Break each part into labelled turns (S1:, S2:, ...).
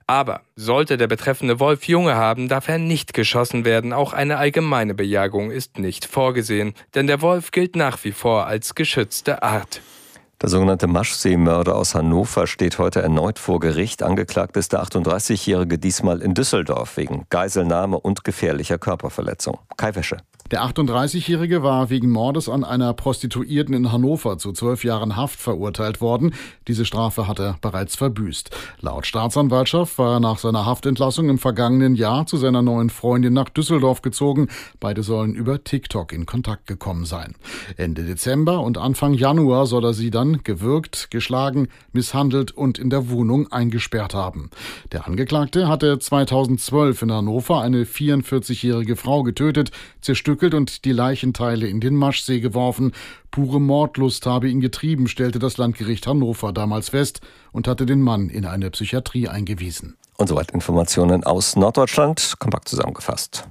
S1: Aber sollte der betreffende Wolf Junge haben, darf er nicht geschossen werden. Auch eine allgemeine Bejagung ist nicht vorgesehen, denn der Wolf gilt nach wie vor als geschützte Art.
S2: Der sogenannte Maschsee-Mörder aus Hannover steht heute erneut vor Gericht. Angeklagt ist der 38-Jährige diesmal in Düsseldorf wegen Geiselnahme und gefährlicher Körperverletzung. Kai Wäsche.
S3: Der 38-Jährige war wegen Mordes an einer Prostituierten in Hannover zu 12 Jahren Haft verurteilt worden. Diese Strafe hat er bereits verbüßt. Laut Staatsanwaltschaft war er nach seiner Haftentlassung im vergangenen Jahr zu seiner neuen Freundin nach Düsseldorf gezogen. Beide sollen über TikTok in Kontakt gekommen sein. Ende Dezember und Anfang Januar soll er sie dann gewürgt, geschlagen, misshandelt und in der Wohnung eingesperrt haben. Der Angeklagte hatte 2012 in Hannover eine 44-jährige Frau getötet, zerstückelt und die Leichenteile in den Maschsee geworfen. Pure Mordlust habe ihn getrieben, stellte das Landgericht Hannover damals fest und hatte den Mann in eine Psychiatrie eingewiesen.
S2: Und soweit Informationen aus Norddeutschland, kompakt zusammengefasst.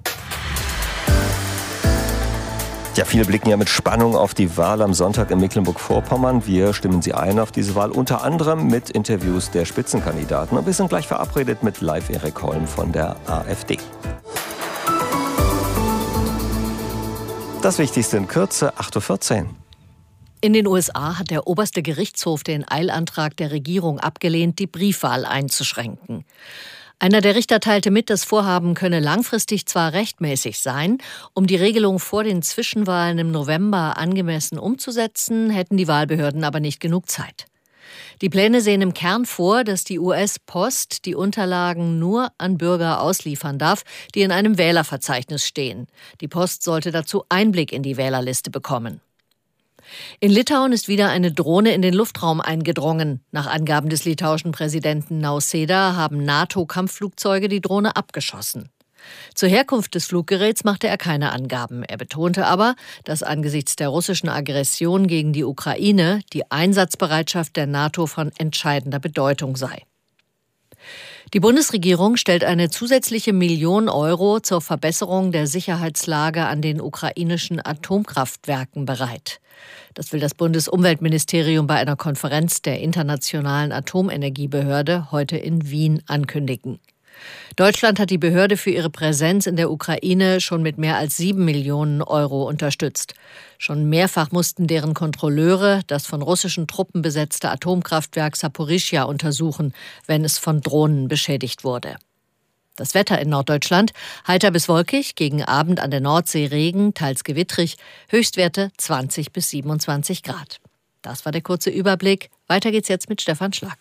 S2: Ja, viele blicken ja mit Spannung auf die Wahl am Sonntag in Mecklenburg-Vorpommern. Wir stimmen Sie ein auf diese Wahl, unter anderem mit Interviews der Spitzenkandidaten. Und wir sind gleich verabredet mit Live Erik Holm von der AfD. Das Wichtigste in Kürze, 8.14 Uhr.
S4: In den USA hat der oberste Gerichtshof den Eilantrag der Regierung abgelehnt, die Briefwahl einzuschränken. Einer der Richter teilte mit, das Vorhaben könne langfristig zwar rechtmäßig sein, um die Regelung vor den Zwischenwahlen im November angemessen umzusetzen, hätten die Wahlbehörden aber nicht genug Zeit. Die Pläne sehen im Kern vor, dass die US-Post die Unterlagen nur an Bürger ausliefern darf, die in einem Wählerverzeichnis stehen. Die Post sollte dazu Einblick in die Wählerliste bekommen. In Litauen ist wieder eine Drohne in den Luftraum eingedrungen. Nach Angaben des litauischen Präsidenten Nausėda haben NATO-Kampfflugzeuge die Drohne abgeschossen. Zur Herkunft des Fluggeräts machte er keine Angaben. Er betonte aber, dass angesichts der russischen Aggression gegen die Ukraine die Einsatzbereitschaft der NATO von entscheidender Bedeutung sei. Die Bundesregierung stellt eine zusätzliche Million Euro zur Verbesserung der Sicherheitslage an den ukrainischen Atomkraftwerken bereit. Das will das Bundesumweltministerium bei einer Konferenz der Internationalen Atomenergiebehörde heute in Wien ankündigen. Deutschland hat die Behörde für ihre Präsenz in der Ukraine schon mit mehr als 7 Millionen Euro unterstützt. Schon mehrfach mussten deren Kontrolleure das von russischen Truppen besetzte Atomkraftwerk Saporischschja untersuchen, wenn es von Drohnen beschädigt wurde. Das Wetter in Norddeutschland: heiter bis wolkig, gegen Abend an der Nordsee Regen, teils gewittrig, Höchstwerte 20 bis 27 Grad. Das war der kurze Überblick. Weiter geht's jetzt mit Stefan Schlag.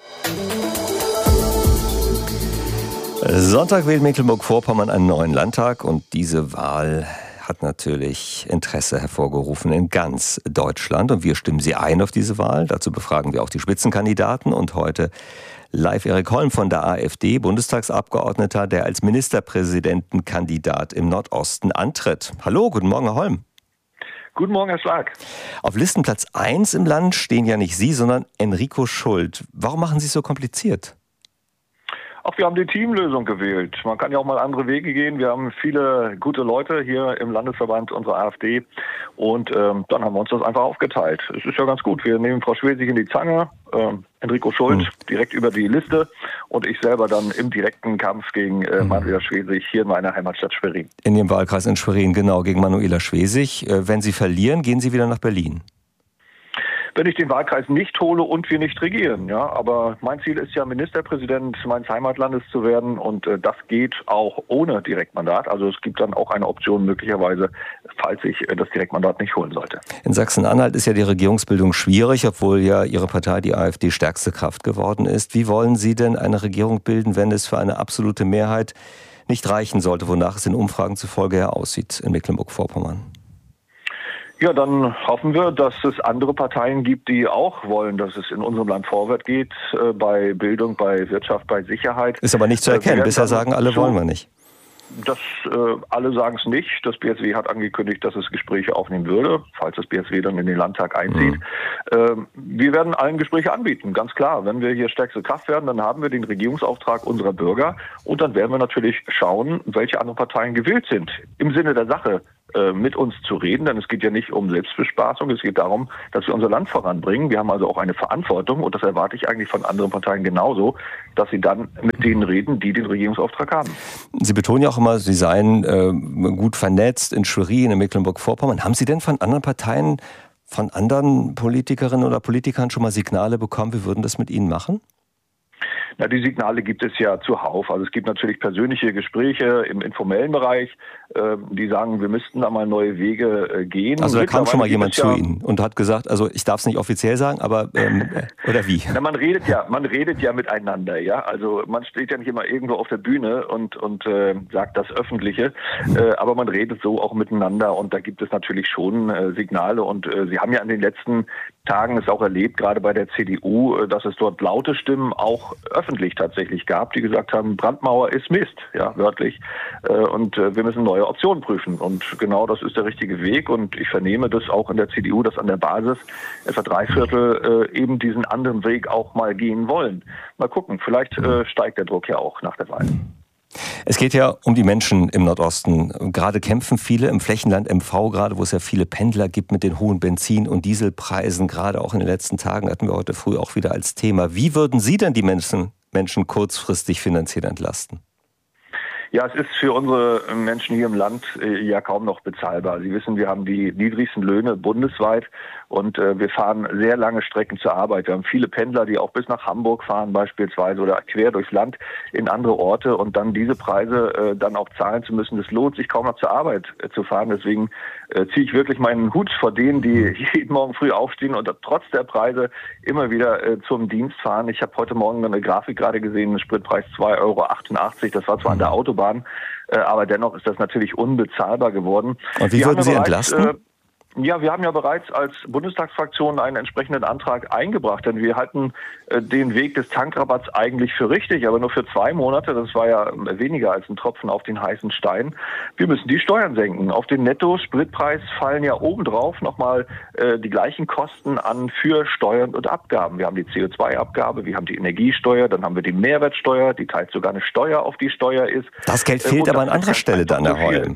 S2: Sonntag wählt Mecklenburg-Vorpommern einen neuen Landtag und diese Wahl hat natürlich Interesse hervorgerufen in ganz Deutschland und wir stimmen Sie ein auf diese Wahl. Dazu befragen wir auch die Spitzenkandidaten und heute Live Erik Holm von der AfD, Bundestagsabgeordneter, der als Ministerpräsidentenkandidat im Nordosten antritt. Hallo, guten Morgen, Herr Holm.
S5: Guten Morgen, Herr Schlag.
S2: Auf Listenplatz 1 im Land stehen ja nicht Sie, sondern Enrico Schult. Warum machen Sie es so kompliziert?
S5: Auch wir haben die Teamlösung gewählt. Man kann ja auch mal andere Wege gehen. Wir haben viele gute Leute hier im Landesverband unserer AfD und dann haben wir uns das einfach aufgeteilt. Es ist ja ganz gut. Wir nehmen Frau Schwesig in die Zange, Enrico Schult direkt über die Liste und ich selber dann im direkten Kampf gegen Manuela Schwesig hier in meiner Heimatstadt Schwerin. In Ihrem Wahlkreis in Schwerin, genau, gegen Manuela Schwesig. Wenn Sie verlieren, gehen Sie wieder nach Berlin? Wenn ich den Wahlkreis nicht hole und wir nicht regieren, ja. Aber mein Ziel ist ja, Ministerpräsident meines Heimatlandes zu werden und das geht auch ohne Direktmandat. Also es gibt dann auch eine Option möglicherweise, falls ich das Direktmandat nicht holen sollte. In Sachsen-Anhalt ist ja die Regierungsbildung schwierig, obwohl ja Ihre Partei, die AfD, stärkste Kraft geworden ist. Wie wollen Sie denn eine Regierung bilden, wenn es für eine absolute Mehrheit nicht reichen sollte, wonach es in Umfragen zufolge ja aussieht in Mecklenburg-Vorpommern? Ja, dann hoffen wir, dass es andere Parteien gibt, die auch wollen, dass es in unserem Land vorwärts geht, bei Bildung, bei Wirtschaft, bei Sicherheit. Ist aber nicht zu erkennen. Bisher sagen alle, wollen wir nicht. Alle sagen es nicht. Das BSW hat angekündigt, dass es Gespräche aufnehmen würde, falls das BSW dann in den Landtag einzieht. Wir werden allen Gespräche anbieten, ganz klar. Wenn wir hier stärkste Kraft werden, dann haben wir den Regierungsauftrag unserer Bürger und dann werden wir natürlich schauen, welche anderen Parteien gewillt sind, im Sinne der Sache mit uns zu reden, denn es geht ja nicht um Selbstbespaßung, es geht darum, dass wir unser Land voranbringen. Wir haben also auch eine Verantwortung und das erwarte ich eigentlich von anderen Parteien genauso, dass sie dann mit denen reden, die den Regierungsauftrag haben.
S2: Sie betonen ja auch immer, Sie seien gut vernetzt in Schwerin, in Mecklenburg-Vorpommern. Haben Sie denn von anderen Parteien, von anderen Politikerinnen oder Politikern schon mal Signale bekommen, wir würden das mit Ihnen machen?
S5: Na, die Signale gibt es ja zuhauf. Also es gibt natürlich persönliche Gespräche im informellen Bereich, die sagen, wir müssten da mal neue Wege gehen.
S2: Also da kam schon mal jemand zu Ihnen und hat gesagt, also ich darf es nicht offiziell sagen, aber oder wie?
S5: Na, man redet ja miteinander, ja. Also man steht ja nicht immer irgendwo auf der Bühne und sagt das Öffentliche, aber man redet so auch miteinander und da gibt es natürlich schon Signale und Sie haben ja in den letzten Tagen es auch erlebt, gerade bei der CDU, dass es dort laute Stimmen auch öffentlich tatsächlich gab, die gesagt haben, Brandmauer ist Mist, ja, wörtlich. Und wir müssen neue Optionen prüfen. Und genau das ist der richtige Weg. Und ich vernehme das auch in der CDU, dass an der Basis etwa 3/4 eben diesen anderen Weg auch mal gehen wollen. Mal gucken, vielleicht steigt der Druck ja auch nach der Wahl.
S2: Es geht ja um die Menschen im Nordosten. Gerade kämpfen viele im Flächenland MV, gerade wo es ja viele Pendler gibt mit den hohen Benzin- und Dieselpreisen. Gerade auch in den letzten Tagen hatten wir heute früh auch wieder als Thema. Wie würden Sie denn die Menschen kurzfristig finanziell entlasten?
S5: Ja, es ist für unsere Menschen hier im Land ja kaum noch bezahlbar. Sie wissen, wir haben die niedrigsten Löhne bundesweit und wir fahren sehr lange Strecken zur Arbeit. Wir haben viele Pendler, die auch bis nach Hamburg fahren beispielsweise oder quer durchs Land in andere Orte und dann diese Preise dann auch zahlen zu müssen. Es lohnt sich kaum noch zur Arbeit zu fahren. Deswegen ziehe ich wirklich meinen Hut vor denen, die jeden Morgen früh aufstehen und trotz der Preise immer wieder zum Dienst fahren. Ich habe heute Morgen eine Grafik gerade gesehen, Spritpreis 2,88 €. Das war zwar an der Autobahn, aber dennoch ist das natürlich unbezahlbar geworden.
S2: Und wie würden Sie entlasten?
S5: Ja, wir haben ja bereits als Bundestagsfraktion einen entsprechenden Antrag eingebracht, denn wir halten den Weg des Tankrabatts eigentlich für richtig, aber nur für 2 Monate. Das war ja weniger als ein Tropfen auf den heißen Stein. Wir müssen die Steuern senken. Auf den Netto-Spritpreis fallen ja obendrauf nochmal die gleichen Kosten an für Steuern und Abgaben. Wir haben die CO2-Abgabe, wir haben die Energiesteuer, dann haben wir die Mehrwertsteuer, die teils sogar eine Steuer auf die Steuer ist.
S2: Das Geld fehlt aber an anderer Stelle dann, Herr Heul.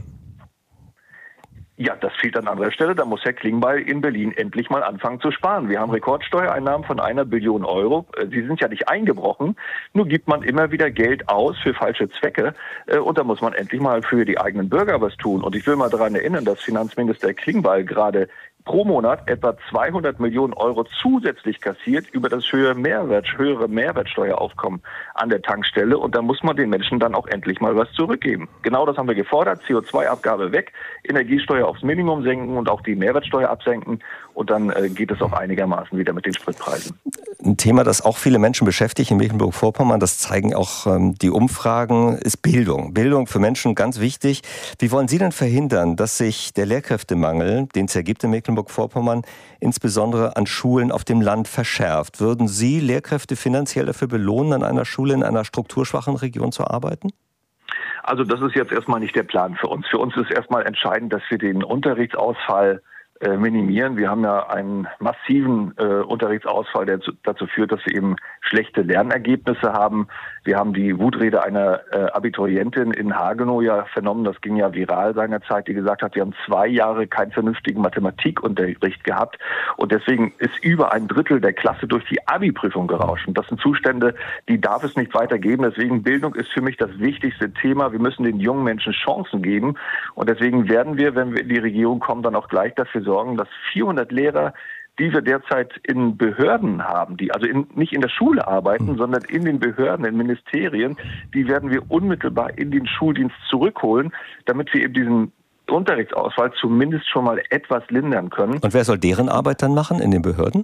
S5: Ja, das fehlt an anderer Stelle. Da muss Herr Klingbeil in Berlin endlich mal anfangen zu sparen. Wir haben Rekordsteuereinnahmen von 1 Billion €. Sie sind ja nicht eingebrochen. Nur gibt man immer wieder Geld aus für falsche Zwecke. Und da muss man endlich mal für die eigenen Bürger was tun. Und ich will mal daran erinnern, dass Finanzminister Klingbeil gerade pro Monat etwa 200 Millionen € zusätzlich kassiert über das höhere Mehrwertsteueraufkommen an der Tankstelle. Und da muss man den Menschen dann auch endlich mal was zurückgeben. Genau das haben wir gefordert. CO2-Abgabe weg, Energiesteuer aufs Minimum senken und auch die Mehrwertsteuer absenken. Und dann geht es auch einigermaßen wieder mit den Spritpreisen.
S2: Ein Thema, das auch viele Menschen beschäftigt in Mecklenburg-Vorpommern, das zeigen auch die Umfragen, ist Bildung. Bildung für Menschen ganz wichtig. Wie wollen Sie denn verhindern, dass sich der Lehrkräftemangel, den es ja gibt in Mecklenburg-Vorpommern, insbesondere an Schulen auf dem Land verschärft? Würden Sie Lehrkräfte finanziell dafür belohnen, an einer Schule in einer strukturschwachen Region zu arbeiten?
S5: Also das ist jetzt erstmal nicht der Plan für uns. Für uns ist erstmal entscheidend, dass wir den Unterrichtsausfall minimieren. Wir haben ja einen massiven Unterrichtsausfall, der dazu führt, dass wir eben schlechte Lernergebnisse haben. Wir haben die Wutrede einer Abiturientin in Hagenow ja vernommen, das ging ja viral seinerzeit, die gesagt hat, wir haben 2 Jahre keinen vernünftigen Mathematikunterricht gehabt und deswegen ist über 1/3 der Klasse durch die Abi-Prüfung gerauscht. Und das sind Zustände, die darf es nicht weitergeben. Deswegen Bildung ist für mich das wichtigste Thema. Wir müssen den jungen Menschen Chancen geben und deswegen werden wir, wenn wir in die Regierung kommen, dann auch gleich dafür sorgen, dass 400 Lehrer, die wir derzeit in Behörden haben, die also nicht in der Schule arbeiten, sondern in den Behörden, in Ministerien, die werden wir unmittelbar in den Schuldienst zurückholen, damit wir eben diesen Unterrichtsausfall zumindest schon mal etwas lindern können.
S2: Und wer soll deren Arbeit dann machen in den Behörden?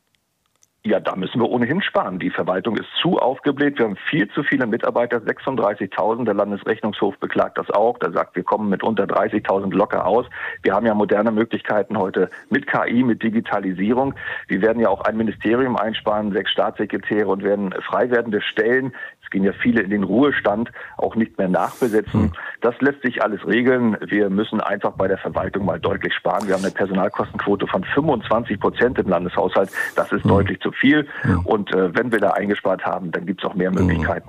S5: Ja, da müssen wir ohnehin sparen. Die Verwaltung ist zu aufgebläht. Wir haben viel zu viele Mitarbeiter, 36.000. Der Landesrechnungshof beklagt das auch. Der sagt, wir kommen mit unter 30.000 locker aus. Wir haben ja moderne Möglichkeiten heute mit KI, mit Digitalisierung. Wir werden ja auch ein Ministerium einsparen, 6 Staatssekretäre und werden frei werdende Stellen, es gehen ja viele in den Ruhestand, auch nicht mehr nachbesetzen. Das lässt sich alles regeln. Wir müssen einfach bei der Verwaltung mal deutlich sparen. Wir haben eine Personalkostenquote von 25% im Landeshaushalt. Das ist deutlich zu viel. Und wenn wir da eingespart haben, dann gibt es auch mehr Möglichkeiten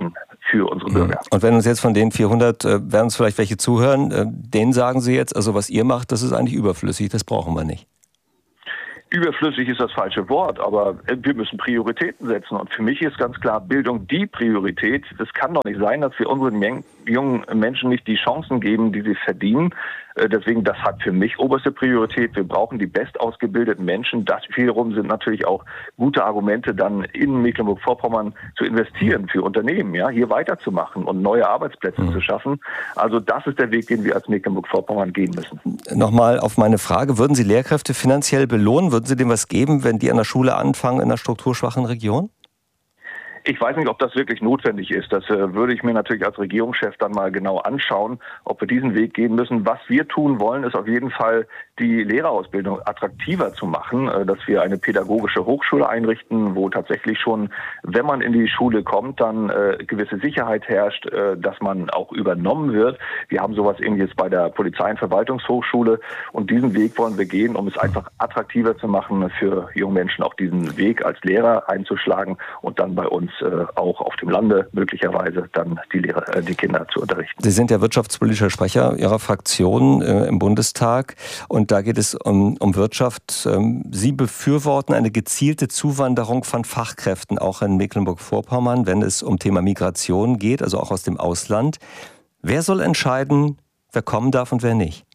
S5: für unsere Bürger.
S2: Und wenn uns jetzt von den 400, werden uns vielleicht welche zuhören, denen sagen Sie jetzt, also was ihr macht, das ist eigentlich überflüssig, das brauchen wir nicht.
S5: Überflüssig ist das falsche Wort, aber wir müssen Prioritäten setzen. Und für mich ist ganz klar Bildung die Priorität. Es kann doch nicht sein, dass wir unseren jungen Menschen nicht die Chancen geben, die sie verdienen. Deswegen, das hat für mich oberste Priorität. Wir brauchen die bestausgebildeten Menschen. Das wiederum sind natürlich auch gute Argumente, dann in Mecklenburg-Vorpommern zu investieren für Unternehmen, ja, hier weiterzumachen und neue Arbeitsplätze zu schaffen. Also das ist der Weg, den wir als Mecklenburg-Vorpommern gehen müssen.
S2: Nochmal auf meine Frage, würden Sie Lehrkräfte finanziell belohnen? Würden Sie dem was geben, wenn die an der Schule anfangen in einer strukturschwachen Region?
S5: Ich weiß nicht, ob das wirklich notwendig ist. Das würde ich mir natürlich als Regierungschef dann mal genau anschauen, ob wir diesen Weg gehen müssen. Was wir tun wollen, ist auf jeden Fall die Lehrerausbildung attraktiver zu machen, dass wir eine pädagogische Hochschule einrichten, wo tatsächlich schon, wenn man in die Schule kommt, dann gewisse Sicherheit herrscht, dass man auch übernommen wird. Wir haben sowas ähnliches bei der Polizei- und Verwaltungshochschule und diesen Weg wollen wir gehen, um es einfach attraktiver zu machen für junge Menschen, auch diesen Weg als Lehrer einzuschlagen und dann bei uns auch auf dem Lande möglicherweise dann die Kinder zu unterrichten.
S2: Sie sind ja wirtschaftspolitischer Sprecher Ihrer Fraktion im Bundestag und da geht es um Wirtschaft. Sie befürworten eine gezielte Zuwanderung von Fachkräften, auch in Mecklenburg-Vorpommern, wenn es um Thema Migration geht, also auch aus dem Ausland. Wer soll entscheiden, wer kommen darf und wer nicht?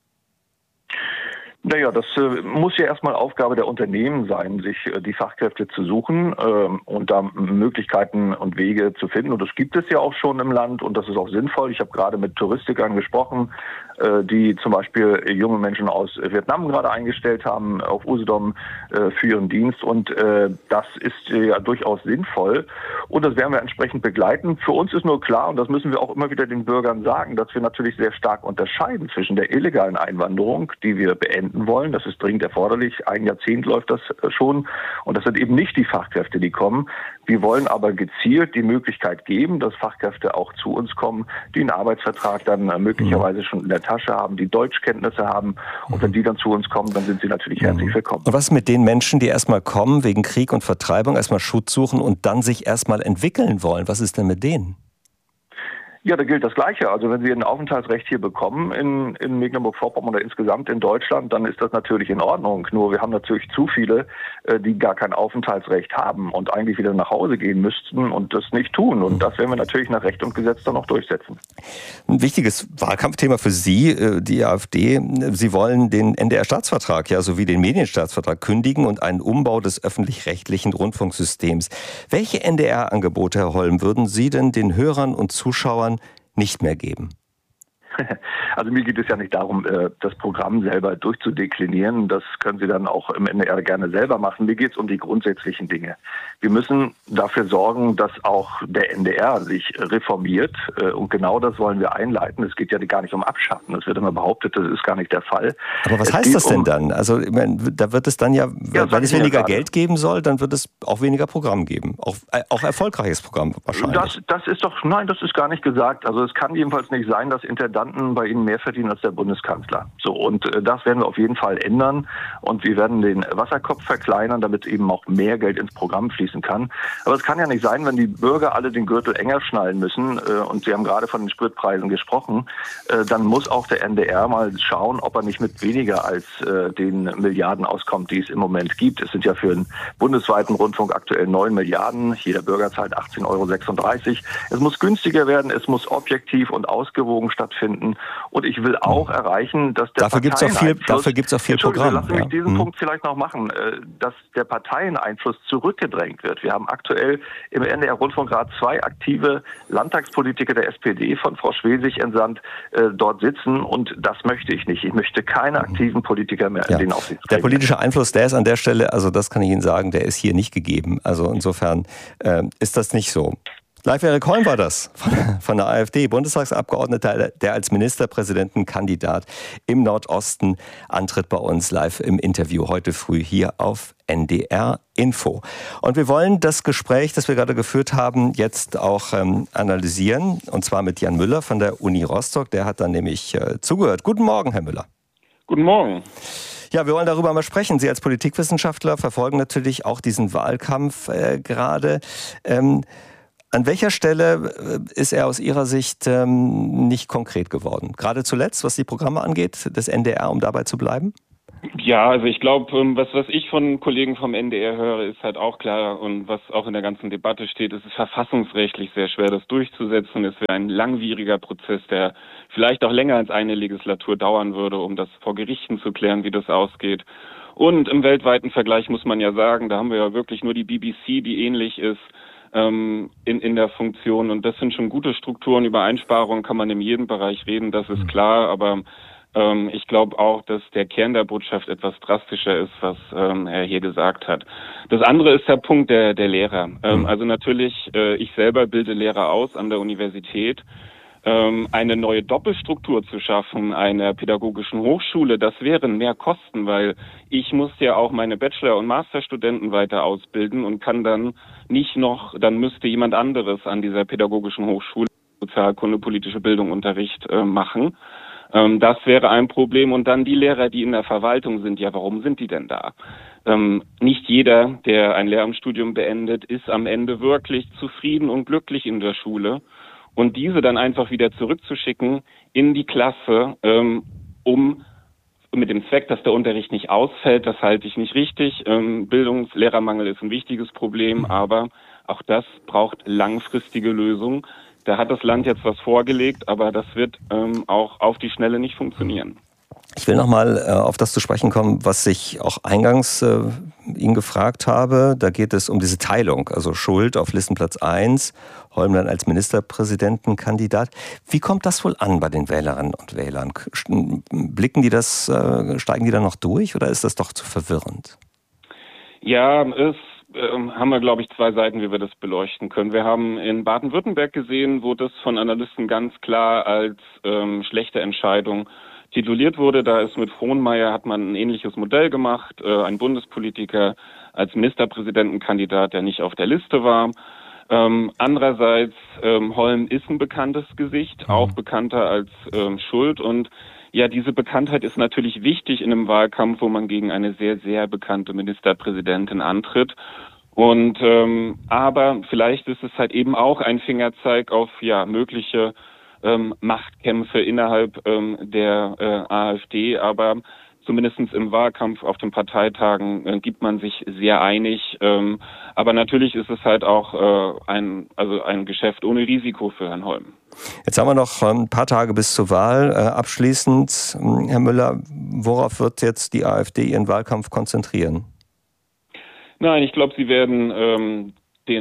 S5: Naja, das muss ja erstmal Aufgabe der Unternehmen sein, sich die Fachkräfte zu suchen und da Möglichkeiten und Wege zu finden. Und das gibt es ja auch schon im Land und das ist auch sinnvoll. Ich habe gerade mit Touristikern gesprochen, die zum Beispiel junge Menschen aus Vietnam gerade eingestellt haben auf Usedom für ihren Dienst. Und das ist ja durchaus sinnvoll und das werden wir entsprechend begleiten. Für uns ist nur klar, und das müssen wir auch immer wieder den Bürgern sagen, dass wir natürlich sehr stark unterscheiden zwischen der illegalen Einwanderung, die wir beenden wollen. Das ist dringend erforderlich. Ein Jahrzehnt läuft das schon. Und das sind eben nicht die Fachkräfte, die kommen. Wir wollen aber gezielt die Möglichkeit geben, dass Fachkräfte auch zu uns kommen, die einen Arbeitsvertrag dann möglicherweise schon in der Tasche haben, die Deutschkenntnisse haben. Und wenn die dann zu uns kommen, dann sind sie natürlich herzlich willkommen.
S2: Und was ist mit den Menschen, die erstmal kommen wegen Krieg und Vertreibung, erstmal Schutz suchen und dann sich erstmal entwickeln wollen? Was ist denn mit denen?
S5: Ja, da gilt das Gleiche. Also wenn Sie ein Aufenthaltsrecht hier bekommen in Mecklenburg-Vorpommern oder insgesamt in Deutschland, dann ist das natürlich in Ordnung. Nur wir haben natürlich zu viele, die gar kein Aufenthaltsrecht haben und eigentlich wieder nach Hause gehen müssten und das nicht tun. Und das werden wir natürlich nach Recht und Gesetz dann auch durchsetzen. Ein
S2: wichtiges Wahlkampfthema für Sie, die AfD. Sie wollen den NDR-Staatsvertrag, ja, sowie den Medienstaatsvertrag kündigen und einen Umbau des öffentlich-rechtlichen Rundfunksystems. Welche NDR-Angebote, Herr Holm, würden Sie denn den Hörern und Zuschauern nicht mehr geben?
S5: Also mir geht es ja nicht darum, das Programm selber durchzudeklinieren. Das können Sie dann auch im NDR gerne selber machen. Mir geht es um die grundsätzlichen Dinge. Wir müssen dafür sorgen, dass auch der NDR sich reformiert. Und genau das wollen wir einleiten. Es geht ja gar nicht um Abschaffen. Es wird immer behauptet, das ist gar nicht der Fall.
S2: Aber was heißt das denn dann? Also ich meine, da wird es dann ja, wenn es weniger Geld geben soll, dann wird es auch weniger Programm geben. Auch erfolgreiches Programm wahrscheinlich.
S5: Das ist doch, nein, das ist gar nicht gesagt. Also es kann jedenfalls nicht sein, dass Intendanten bei Ihnen mehr verdienen als der Bundeskanzler. So, und das werden wir auf jeden Fall ändern. Und wir werden den Wasserkopf verkleinern, damit eben auch mehr Geld ins Programm fließen kann. Aber es kann ja nicht sein, wenn die Bürger alle den Gürtel enger schnallen müssen, und Sie haben gerade von den Spritpreisen gesprochen, dann muss auch der NDR mal schauen, ob er nicht mit weniger als den Milliarden auskommt, die es im Moment gibt. Es sind ja für den bundesweiten Rundfunk aktuell 9 Milliarden. Jeder Bürger zahlt 18,36 €. Es muss günstiger werden, es muss objektiv und ausgewogen stattfinden. Und ich will auch erreichen, dass der
S2: Dafür gibt es auch viel Programm.
S5: Lassen Sie mich diesen Punkt vielleicht noch machen, dass der Parteieneinfluss zurückgedrängt wird. Wir haben aktuell im NDR-Rundfunkrat 2 aktive Landtagspolitiker der SPD von Frau Schwesig entsandt dort sitzen und das möchte ich nicht. Ich möchte keine aktiven Politiker mehr in den Aufsichtsräten.
S2: Der politische Einfluss, der ist an der Stelle, also das kann ich Ihnen sagen, der ist hier nicht gegeben. Also insofern ist das nicht so. Live Erik Holm war das von der AfD, Bundestagsabgeordneter, der als Ministerpräsidentenkandidat im Nordosten antritt, bei uns live im Interview heute früh hier auf NDR Info. Und wir wollen das Gespräch, das wir gerade geführt haben, jetzt auch analysieren, und zwar mit Jan Müller von der Uni Rostock. Der hat dann nämlich zugehört. Guten Morgen, Herr Müller.
S6: Guten Morgen.
S2: Ja, wir wollen darüber mal sprechen. Sie als Politikwissenschaftler verfolgen natürlich auch diesen Wahlkampf gerade. An welcher Stelle ist er aus Ihrer Sicht nicht konkret geworden? Gerade zuletzt, was die Programme angeht, des NDR, um dabei zu bleiben?
S6: Ja, also ich glaube, was ich von Kollegen vom NDR höre, ist halt auch klar und was auch in der ganzen Debatte steht, es ist verfassungsrechtlich sehr schwer, das durchzusetzen. Es wäre ein langwieriger Prozess, der vielleicht auch länger als eine Legislatur dauern würde, um das vor Gerichten zu klären, wie das ausgeht. Und im weltweiten Vergleich muss man ja sagen, da haben wir ja wirklich nur die BBC, die ähnlich ist in der Funktion. Und das sind schon gute Strukturen. Über Einsparungen kann man in jedem Bereich reden, das ist klar, aber ich glaube auch, dass der Kern der Botschaft etwas drastischer ist, was er hier gesagt hat. Das andere ist der Punkt der Lehrer. Also natürlich, ich selber bilde Lehrer aus an der Universität. Eine neue Doppelstruktur zu schaffen, einer pädagogischen Hochschule, das wären mehr Kosten, weil ich muss ja auch meine Bachelor- und Masterstudenten weiter ausbilden und kann dann nicht noch, dann müsste jemand anderes an dieser pädagogischen Hochschule Sozialkunde, politische Bildung, Unterricht machen. Das wäre ein Problem. Und dann die Lehrer, die in der Verwaltung sind, ja, warum sind die denn da? Nicht jeder, der ein Lehramtsstudium beendet, ist am Ende wirklich zufrieden und glücklich in der Schule. Und diese dann einfach wieder zurückzuschicken in die Klasse, um mit dem Zweck, dass der Unterricht nicht ausfällt, das halte ich nicht richtig. Lehrermangel ist ein wichtiges Problem, aber auch das braucht langfristige Lösungen. Da hat das Land jetzt was vorgelegt, aber das wird auch auf die Schnelle nicht funktionieren.
S2: Ich will nochmal auf das zu sprechen kommen, was ich auch eingangs ihn gefragt habe. Da geht es um diese Teilung, also Schult auf Listenplatz 1, Holm dann als Ministerpräsidentenkandidat. Wie kommt das wohl an bei den Wählerinnen und Wählern? Blicken die das, steigen die da noch durch oder ist das doch zu verwirrend? Ja, haben wir, glaube ich, zwei Seiten, wie wir das beleuchten können. Wir haben in Baden-Württemberg gesehen, wo das von Analysten ganz klar als schlechte Entscheidung tituliert wurde. Da ist mit Frohnmaier, hat man ein ähnliches Modell gemacht, ein Bundespolitiker als Ministerpräsidentenkandidat, der nicht auf der Liste war. Andererseits, Holm ist ein bekanntes Gesicht, auch bekannter als Schult. Und ja, diese Bekanntheit ist natürlich wichtig in einem Wahlkampf, wo man gegen eine sehr, sehr bekannte Ministerpräsidentin antritt. Und aber vielleicht ist es halt eben auch ein Fingerzeig auf mögliche Machtkämpfe innerhalb der AfD, aber zumindest im Wahlkampf auf den Parteitagen gibt man sich sehr einig. Aber natürlich ist es halt auch ein Geschäft ohne Risiko für Herrn Holm. Jetzt haben wir noch ein paar Tage bis zur Wahl. Abschließend, Herr Müller, worauf wird jetzt die AfD ihren Wahlkampf konzentrieren? Nein, ich glaube, sie werden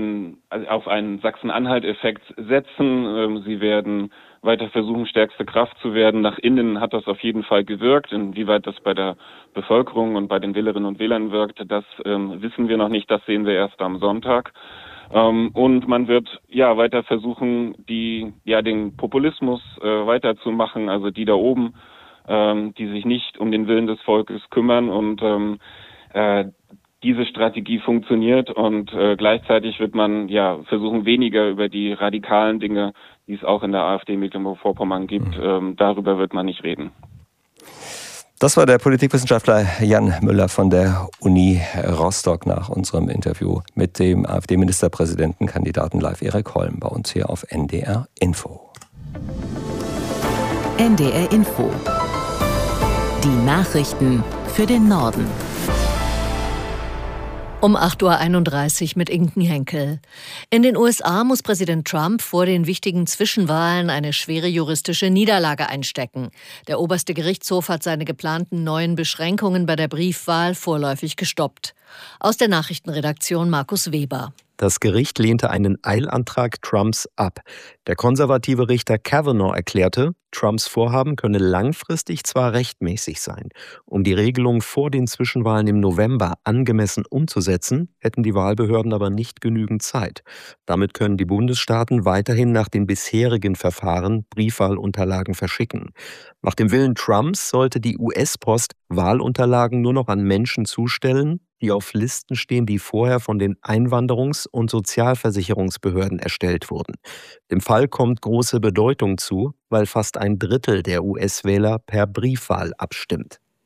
S2: auf einen Sachsen-Anhalt-Effekt setzen. Sie werden weiter versuchen, stärkste Kraft zu werden. Nach innen hat das auf jeden Fall gewirkt. Inwieweit das bei der Bevölkerung und bei den Wählerinnen und Wählern wirkt, das wissen wir noch nicht. Das sehen wir erst am Sonntag. Und man wird weiter versuchen, den Populismus weiterzumachen, also die da oben, die sich nicht um den Willen des Volkes kümmern. Und diese Strategie funktioniert und gleichzeitig wird man versuchen, weniger über die radikalen Dinge, die es auch in der AfD Mecklenburg-Vorpommern gibt, darüber wird man nicht reden. Das war der Politikwissenschaftler Jan Müller von der Uni Rostock nach unserem Interview mit dem AfD-Ministerpräsidentenkandidaten Leif Erik Holm bei uns hier auf NDR Info.
S7: NDR Info. Die Nachrichten für den Norden.
S4: Um 8.31 Uhr mit Inken Henkel. In den USA muss Präsident Trump vor den wichtigen Zwischenwahlen eine schwere juristische Niederlage einstecken. Der oberste Gerichtshof hat seine geplanten neuen Beschränkungen bei der Briefwahl vorläufig gestoppt. Aus der Nachrichtenredaktion Markus Weber.
S8: Das Gericht lehnte einen Eilantrag Trumps ab. Der konservative Richter Kavanaugh erklärte, Trumps Vorhaben könne langfristig zwar rechtmäßig sein. Um die Regelung vor den Zwischenwahlen im November angemessen umzusetzen, hätten die Wahlbehörden aber nicht genügend Zeit. Damit können die Bundesstaaten weiterhin nach den bisherigen Verfahren Briefwahlunterlagen verschicken. Nach dem Willen Trumps sollte die US-Post Wahlunterlagen nur noch an Menschen zustellen, die auf Listen stehen, die vorher von den Einwanderungs- und Sozialversicherungsbehörden erstellt wurden. Dem Fall kommt große Bedeutung zu, weil fast ein Drittel der US-Wähler per Briefwahl abstimmt.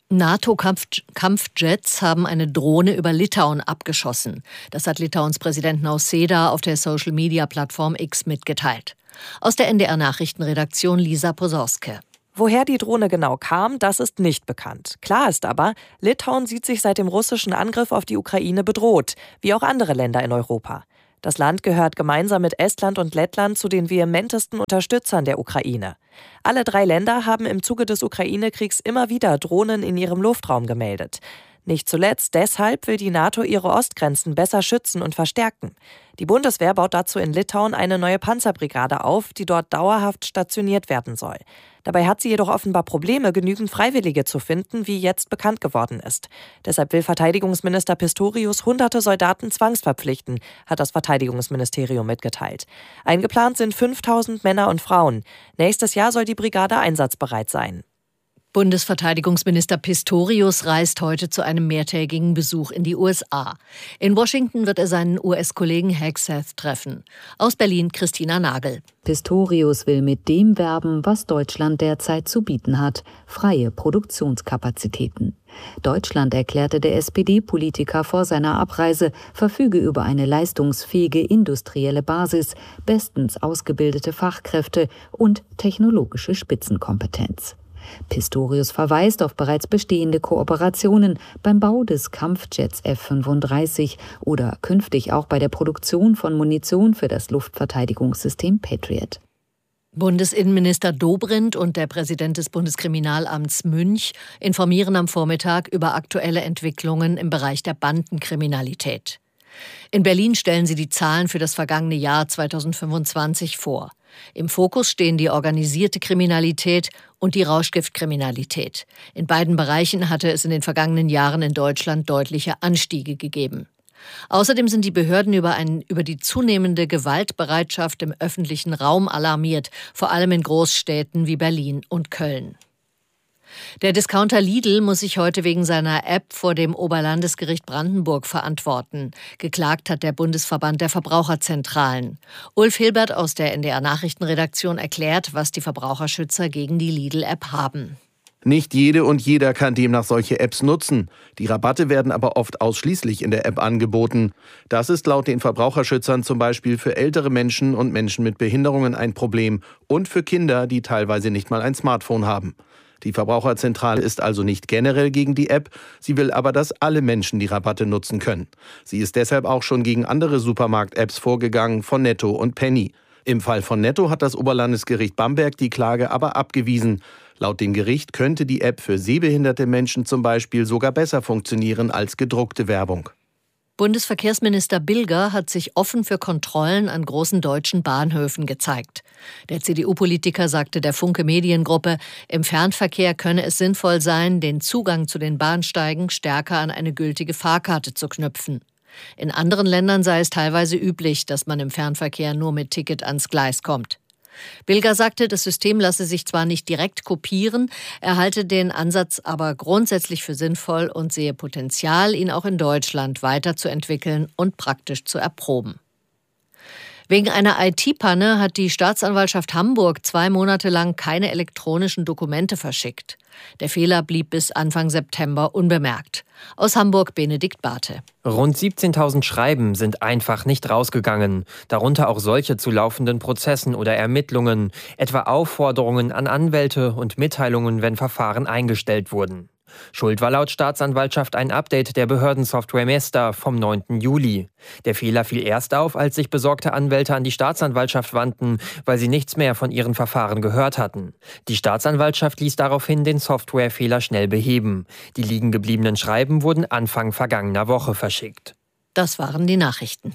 S4: NATO-Kampfjets haben eine Drohne über Litauen abgeschossen. Das hat Litauens Präsident Nausėda auf der Social-Media-Plattform X mitgeteilt. Aus der NDR-Nachrichtenredaktion Lisa Posorske.
S9: Woher die Drohne genau kam, das ist nicht bekannt. Klar ist aber, Litauen sieht sich seit dem russischen Angriff auf die Ukraine bedroht, wie auch andere Länder in Europa. Das Land gehört gemeinsam mit Estland und Lettland zu den vehementesten Unterstützern der Ukraine. Alle 3 Länder haben im Zuge des Ukraine-Kriegs immer wieder Drohnen in ihrem Luftraum gemeldet. Nicht zuletzt deshalb will die NATO ihre Ostgrenzen besser schützen und verstärken. Die Bundeswehr baut dazu in Litauen eine neue Panzerbrigade auf, die dort dauerhaft stationiert werden soll. Dabei hat sie jedoch offenbar Probleme, genügend Freiwillige zu finden, wie jetzt bekannt geworden ist. Deshalb will Verteidigungsminister Pistorius hunderte Soldaten zwangsverpflichten, hat das Verteidigungsministerium mitgeteilt. Eingeplant sind 5.000 Männer und Frauen. Nächstes Jahr soll die Brigade einsatzbereit sein.
S4: Bundesverteidigungsminister Pistorius reist heute zu einem mehrtägigen Besuch in die USA. In Washington wird er seinen US-Kollegen Hegseth treffen. Aus Berlin Christina Nagel.
S10: Pistorius will mit dem werben, was Deutschland derzeit zu bieten hat: freie Produktionskapazitäten. Deutschland, erklärte der SPD-Politiker vor seiner Abreise, verfüge über eine leistungsfähige industrielle Basis, bestens ausgebildete Fachkräfte und technologische Spitzenkompetenz. Pistorius verweist auf bereits bestehende Kooperationen beim Bau des Kampfjets F-35 oder künftig auch bei der Produktion von Munition für das Luftverteidigungssystem Patriot.
S4: Bundesinnenminister Dobrindt und der Präsident des Bundeskriminalamts Münch informieren am Vormittag über aktuelle Entwicklungen im Bereich der Bandenkriminalität. In Berlin stellen sie die Zahlen für das vergangene Jahr 2025 vor. Im Fokus stehen die organisierte Kriminalität und die Rauschgiftkriminalität. In beiden Bereichen hatte es in den vergangenen Jahren in Deutschland deutliche Anstiege gegeben. Außerdem sind die Behörden über die zunehmende Gewaltbereitschaft im öffentlichen Raum alarmiert, vor allem in Großstädten wie Berlin und Köln. Der Discounter Lidl muss sich heute wegen seiner App vor dem Oberlandesgericht Brandenburg verantworten. Geklagt hat der Bundesverband der Verbraucherzentralen. Ulf Hilbert aus der NDR-Nachrichtenredaktion erklärt, was die Verbraucherschützer gegen die Lidl-App haben.
S11: Nicht jede und jeder kann demnach solche Apps nutzen. Die Rabatte werden aber oft ausschließlich in der App angeboten. Das ist laut den Verbraucherschützern zum Beispiel für ältere Menschen und Menschen mit Behinderungen ein Problem und für Kinder, die teilweise nicht mal ein Smartphone haben. Die Verbraucherzentrale ist also nicht generell gegen die App, sie will aber, dass alle Menschen die Rabatte nutzen können. Sie ist deshalb auch schon gegen andere Supermarkt-Apps vorgegangen, von Netto und Penny. Im Fall von Netto hat das Oberlandesgericht Bamberg die Klage aber abgewiesen. Laut dem Gericht könnte die App für sehbehinderte Menschen zum Beispiel sogar besser funktionieren als gedruckte Werbung.
S4: Bundesverkehrsminister Bilger hat sich offen für Kontrollen an großen deutschen Bahnhöfen gezeigt. Der CDU-Politiker sagte der Funke Mediengruppe, im Fernverkehr könne es sinnvoll sein, den Zugang zu den Bahnsteigen stärker an eine gültige Fahrkarte zu knüpfen. In anderen Ländern sei es teilweise üblich, dass man im Fernverkehr nur mit Ticket ans Gleis kommt. Bilger sagte, das System lasse sich zwar nicht direkt kopieren, er halte den Ansatz aber grundsätzlich für sinnvoll und sehe Potenzial, ihn auch in Deutschland weiterzuentwickeln und praktisch zu erproben. Wegen einer IT-Panne hat die Staatsanwaltschaft Hamburg 2 Monate lang keine elektronischen Dokumente verschickt. Der Fehler blieb bis Anfang September unbemerkt. Aus Hamburg Benedikt Barthe.
S12: Rund 17.000 Schreiben sind einfach nicht rausgegangen. Darunter auch solche zu laufenden Prozessen oder Ermittlungen, etwa Aufforderungen an Anwälte und Mitteilungen, wenn Verfahren eingestellt wurden. Schuld war laut Staatsanwaltschaft ein Update der Behördensoftware Mesta vom 9. Juli. Der Fehler fiel erst auf, als sich besorgte Anwälte an die Staatsanwaltschaft wandten, weil sie nichts mehr von ihren Verfahren gehört hatten. Die Staatsanwaltschaft ließ daraufhin den Softwarefehler schnell beheben. Die liegen gebliebenen Schreiben wurden Anfang vergangener Woche verschickt.
S4: Das waren die Nachrichten.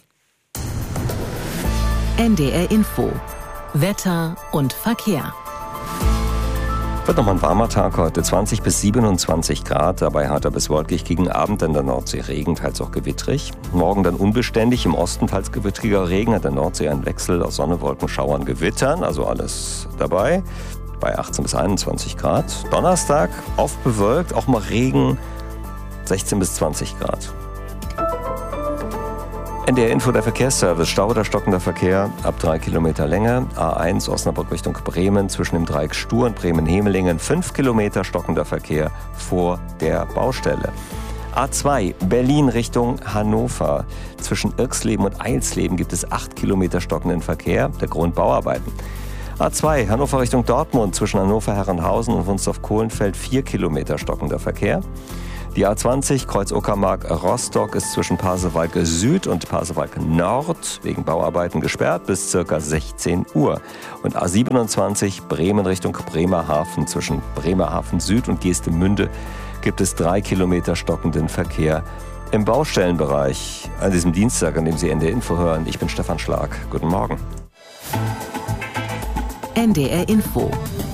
S7: NDR Info. Wetter und Verkehr.
S2: Wird nochmal ein warmer Tag heute, 20 bis 27 Grad, dabei heiter bis wolkig, gegen Abend an der Nordsee Regen, teils auch gewittrig. Morgen dann unbeständig, im Osten teils gewittriger Regen, an der Nordsee ein Wechsel aus Sonne, Wolken, Schauern, Gewittern, also alles dabei, bei 18 bis 21 Grad. Donnerstag oft bewölkt, auch mal Regen, 16 bis 20 Grad. NDR Info, der Verkehrsservice. Stau oder stockender Verkehr ab 3 Kilometer Länge. A1 Osnabrück Richtung Bremen zwischen dem Dreieck Stur und Bremen-Hemelingen. 5 Kilometer stockender Verkehr vor der Baustelle. A2 Berlin Richtung Hannover. Zwischen Irxleben und Eilsleben gibt es 8 Kilometer stockenden Verkehr. Der Grund Bauarbeiten. A2 Hannover Richtung Dortmund. Zwischen Hannover-Herrenhausen und Wunsdorf-Kohlenfeld 4 Kilometer stockender Verkehr. Die A20 Kreuz Uckermark-Rostock ist zwischen Pasewalke Süd und Pasewalke Nord wegen Bauarbeiten gesperrt bis ca. 16 Uhr. Und A27 Bremen Richtung Bremerhaven zwischen Bremerhaven Süd und Geestemünde gibt es 3 Kilometer stockenden Verkehr im Baustellenbereich. An diesem Dienstag, an dem Sie NDR Info hören, ich bin Stefan Schlag. Guten Morgen.
S7: NDR Info.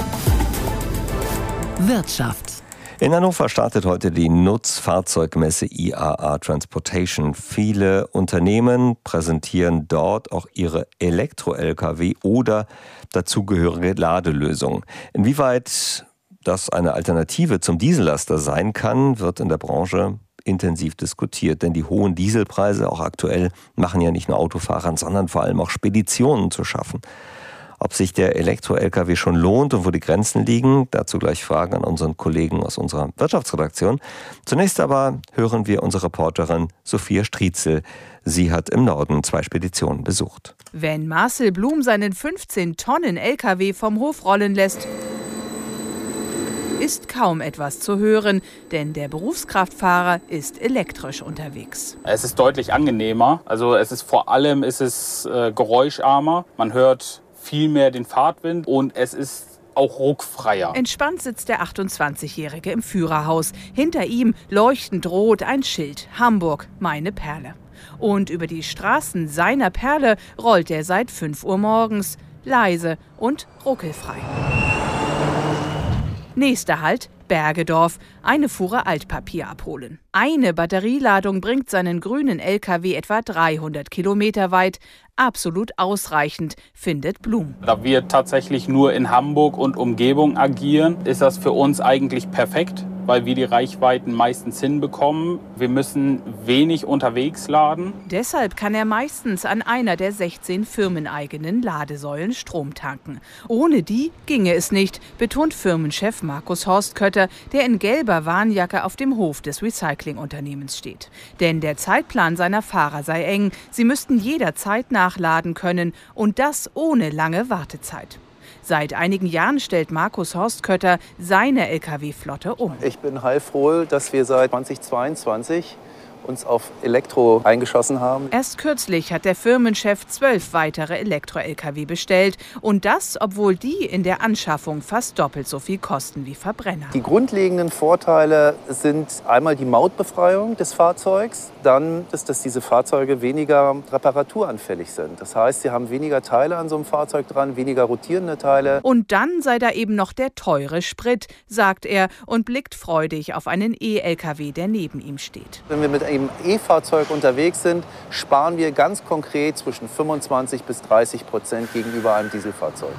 S7: Wirtschaft.
S2: In Hannover startet heute die Nutzfahrzeugmesse IAA Transportation. Viele Unternehmen präsentieren dort auch ihre Elektro-Lkw oder dazugehörige Ladelösungen. Inwieweit das eine Alternative zum Diesellaster sein kann, wird in der Branche intensiv diskutiert. Denn die hohen Dieselpreise, auch aktuell, machen ja nicht nur Autofahrern, sondern vor allem auch Speditionen zu schaffen. Ob sich der Elektro-Lkw schon lohnt und wo die Grenzen liegen, dazu gleich Fragen an unseren Kollegen aus unserer Wirtschaftsredaktion. Zunächst aber hören wir unsere Reporterin Sophia Striezel. Sie hat im Norden 2 Speditionen besucht.
S13: Wenn Marcel Blum seinen 15-Tonnen-Lkw vom Hof rollen lässt, ist kaum etwas zu hören, denn der Berufskraftfahrer ist elektrisch unterwegs.
S14: Es ist deutlich angenehmer, also vor allem geräuscharmer. Man hört viel mehr den Fahrtwind und es ist auch ruckfreier.
S13: Entspannt sitzt der 28-Jährige im Führerhaus. Hinter ihm leuchtend rot ein Schild: Hamburg, meine Perle. Und über die Straßen seiner Perle rollt er seit 5 Uhr morgens, leise und ruckelfrei. Nächster Halt: Bergedorf, eine Fuhre Altpapier abholen. Eine Batterieladung bringt seinen grünen LKW etwa 300 Kilometer weit. Absolut ausreichend, findet Blum.
S14: Da wir tatsächlich nur in Hamburg und Umgebung agieren, ist das für uns eigentlich perfekt, weil wir die Reichweiten meistens hinbekommen. Wir müssen wenig unterwegs laden.
S13: Deshalb kann er meistens an einer der 16 firmeneigenen Ladesäulen Strom tanken. Ohne die ginge es nicht, betont Firmenchef Markus Horstkötter, der in gelber Warnjacke auf dem Hof des Recyclingunternehmens steht. Denn der Zeitplan seiner Fahrer sei eng. Sie müssten jederzeit nachladen können und das ohne lange Wartezeit. Seit einigen Jahren stellt Markus Horstkötter seine Lkw-Flotte um.
S15: Ich bin heilfroh, dass wir seit 2022 uns auf Elektro eingeschossen haben.
S13: Erst kürzlich hat der Firmenchef 12 weitere Elektro-Lkw bestellt. Und das, obwohl die in der Anschaffung fast doppelt so viel kosten wie Verbrenner.
S15: Die grundlegenden Vorteile sind einmal die Mautbefreiung des Fahrzeugs. Dann ist, dass diese Fahrzeuge weniger reparaturanfällig sind. Das heißt, sie haben weniger Teile an so einem Fahrzeug dran, weniger rotierende Teile.
S13: Und dann sei da eben noch der teure Sprit, sagt er und blickt freudig auf einen E-Lkw, der neben ihm steht.
S15: Wenn wir mit einem E-Fahrzeug unterwegs sind, sparen wir ganz konkret zwischen 25% bis 30% gegenüber einem Dieselfahrzeug.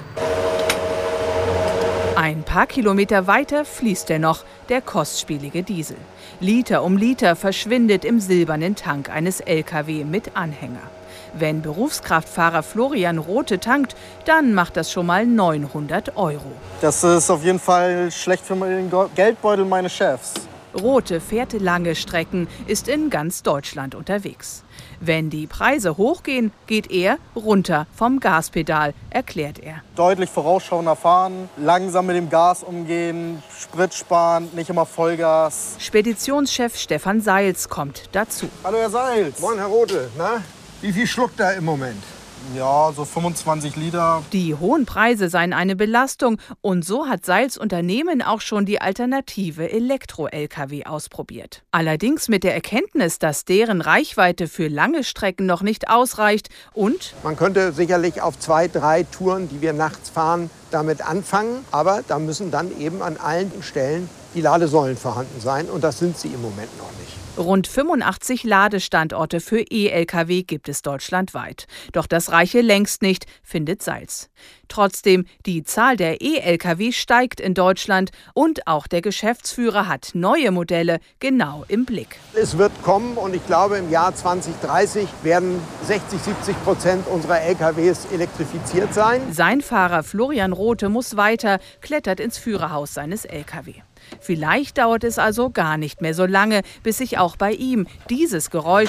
S13: Ein paar Kilometer weiter fließt er noch, der kostspielige Diesel. Liter um Liter verschwindet im silbernen Tank eines Lkw mit Anhänger. Wenn Berufskraftfahrer Florian Rothe tankt, dann macht das schon mal 900 €.
S16: Das ist auf jeden Fall schlecht für den Geldbeutel meines Chefs.
S13: Rothe fährt lange Strecken, ist in ganz Deutschland unterwegs. Wenn die Preise hochgehen, geht er runter vom Gaspedal, erklärt er.
S16: Deutlich vorausschauender fahren, langsam mit dem Gas umgehen, Sprit sparen, nicht immer Vollgas.
S13: Speditionschef Stefan Seils kommt dazu.
S17: Hallo Herr Seils. Moin Herr Rothe. Na, wie viel schluckt er im Moment?
S16: Ja, so 25 Liter.
S13: Die hohen Preise seien eine Belastung und so hat Seils Unternehmen auch schon die alternative Elektro-Lkw ausprobiert. Allerdings mit der Erkenntnis, dass deren Reichweite für lange Strecken noch nicht ausreicht und
S17: man könnte sicherlich auf 2, 3 Touren, die wir nachts fahren, damit anfangen, aber da müssen dann eben an allen Stellen die Ladesäulen vorhanden sein und das sind sie im Moment noch nicht.
S13: Rund 85 Ladestandorte für E-Lkw gibt es deutschlandweit. Doch das reiche längst nicht, findet Seils. Trotzdem, die Zahl der E-Lkw steigt in Deutschland und auch der Geschäftsführer hat neue Modelle genau im Blick.
S17: Es wird kommen und ich glaube, im Jahr 2030 werden 60-70% unserer Lkws elektrifiziert sein.
S13: Sein Fahrer Florian Rothe muss weiter, klettert ins Führerhaus seines Lkw. Vielleicht dauert es also gar nicht mehr so lange, bis sich auch bei ihm dieses Geräusch